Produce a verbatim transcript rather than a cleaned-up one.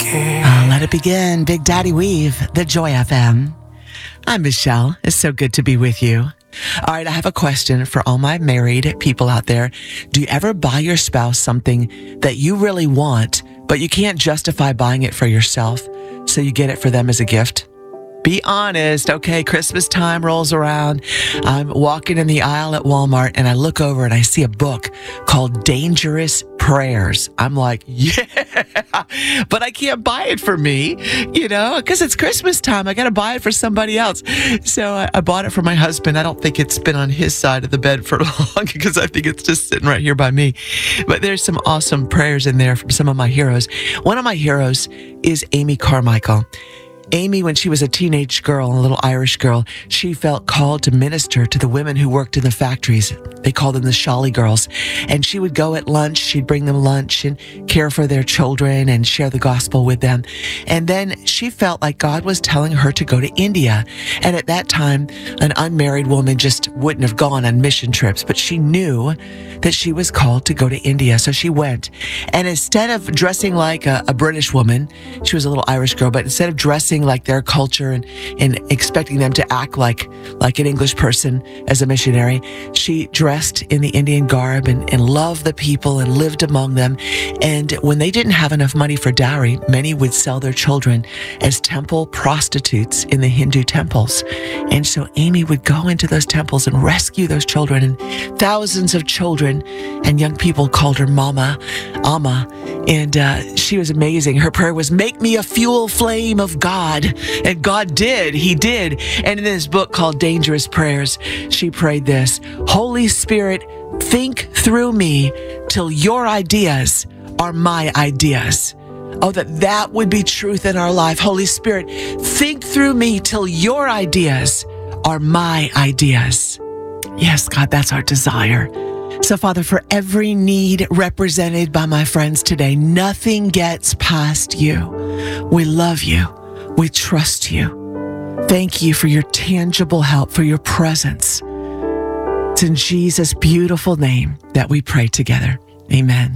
Uh, let it begin. Big Daddy Weave, the Joy F M. I'm Michelle. It's so good to be with you. All right, I have a question for all my married people out there. Do you ever buy your spouse something that you really want, but you can't justify buying it for yourself, so you get it for them as a gift? Be honest. Okay, Christmas time rolls around. I'm walking in the aisle at Walmart and I look over and I see a book called Dangerous Prayers. I'm like, yeah, but I can't buy it for me, you know, because it's Christmas time. I got to buy it for somebody else. So I, I bought it for my husband. I don't think it's been on his side of the bed for long because I think it's just sitting right here by me. But there's some awesome prayers in there from some of my heroes. One of my heroes is Amy Carmichael. Amy, when she was a teenage girl, a little Irish girl, she felt called to minister to the women who worked in the factories. They called them the Shally Girls. And she would go at lunch, she'd bring them lunch and care for their children and share the gospel with them. And then she felt like God was telling her to go to India. And at that time, an unmarried woman just wouldn't have gone on mission trips, but she knew that she was called to go to India. So she went. And instead of dressing like a, a British woman, she was a little Irish girl, but instead of dressing like their culture and, and expecting them to act like, like an English person as a missionary, she dressed in the Indian garb and, and loved the people and lived among them. And when they didn't have enough money for dowry, many would sell their children as temple prostitutes in the Hindu temples. And so Amy would go into those temples and rescue those children, and thousands of children and young people called her Mama, Amma. And uh, she was amazing. Her prayer was, make me a fuel flame of God. And God did. He did. And in this book called Dangerous Prayers, she prayed this: Holy Spirit, think through me till your ideas are my ideas. Oh, that that would be truth in our life. Holy Spirit, think through me till your ideas are my ideas. Yes, God, that's our desire. So, Father, for every need represented by my friends today, nothing gets past you. We love you. We trust you. Thank you for your tangible help, for your presence. It's in Jesus' beautiful name that we pray together. Amen.